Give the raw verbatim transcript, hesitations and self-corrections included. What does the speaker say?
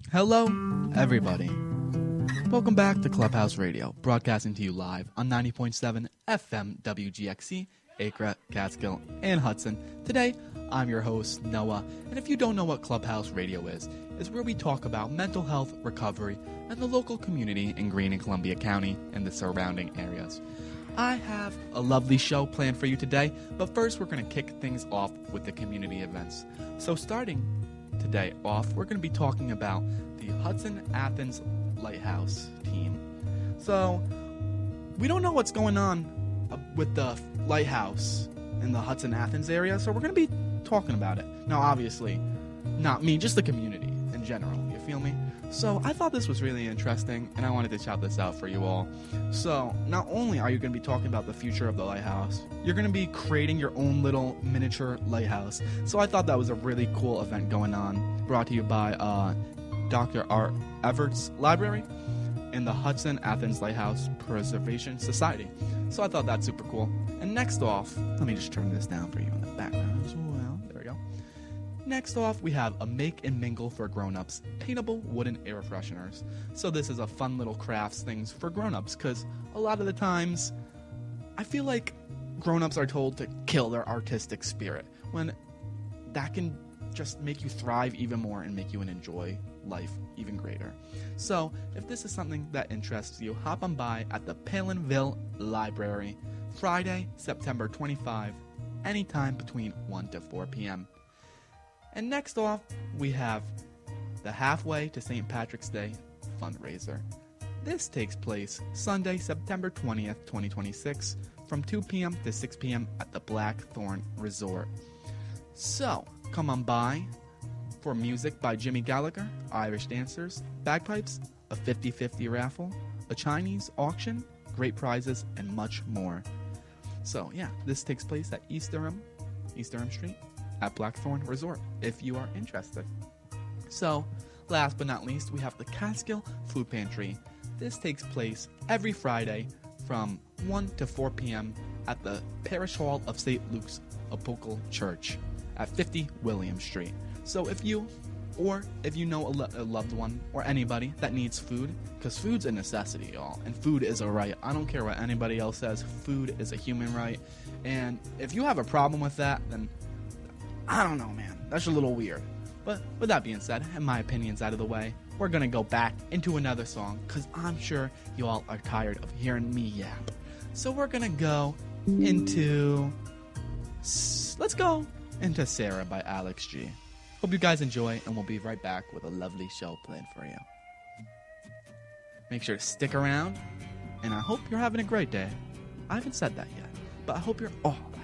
Hello, everybody. Welcome back to Clubhouse Radio, broadcasting to you live on ninety point seven F M W G X C, Acre, Catskill, and Hudson. Today, I'm your host, Noah, and if you don't know what Clubhouse Radio is, it's where we talk about mental health, recovery, and the local community in Greene and Columbia County and the surrounding areas. I have a lovely show planned for you today, but first we're going to kick things off with the community events. So starting today off, we're going to be talking about the Hudson Athens Lighthouse team. So, we don't know what's going on uh, with the lighthouse in the Hudson Athens area, so we're going to be talking about it. Now, obviously, not me, just the community in general, you feel me? So, I thought this was really interesting, and I wanted to shout this out for you all. So, not only are you going to be talking about the future of the lighthouse, you're going to be creating your own little miniature lighthouse. So, I thought that was a really cool event going on, brought to you by uh, Doctor Art Everts Library and the Hudson Athens Lighthouse Preservation Society. So I thought that's super cool. And next off, let me just turn this down for you in the background as well. There we go. Next off, we have a Make and Mingle for Grown-Ups, paintable wooden air fresheners. So this is a fun little crafts things for grown-ups, because a lot of the times, I feel like grown-ups are told to kill their artistic spirit, when that can just make you thrive even more and make you enjoy life even greater. So, if this is something that interests you, hop on by at the Palinville Library, Friday, September twenty-fifth, anytime between one to four p.m. And next off, we have the Halfway to Saint Patrick's Day fundraiser. This takes place Sunday, September twentieth, twenty twenty-six, from two p.m. to six p.m. at the Blackthorn Resort. So, come on by for music by Jimmy Gallagher, Irish dancers, bagpipes, a fifty-fifty raffle, a Chinese auction, great prizes, and much more. So, yeah, this takes place at East Durham, East Durham Street at Blackthorn Resort, if you are interested. So, last but not least, we have the Catskill Food Pantry. This takes place every Friday from one to four p.m. at the Parish Hall of Saint Luke's Episcopal Church at fifty William Street. So if you, or if you know a, lo- a loved one or anybody that needs food, because food's a necessity, y'all, and food is a right. I don't care what anybody else says, food is a human right, and if you have a problem with that, then I don't know, man, that's a little weird. But with that being said, and my opinions out of the way, we're going to go back into another song, because I'm sure you all are tired of hearing me yap. So we're going to go into, let's go into Sarah by Alex G. Hope you guys enjoy, and we'll be right back with a lovely show planned for you. Make sure to stick around, and I hope you're having a great day. I haven't said that yet, but I hope you're all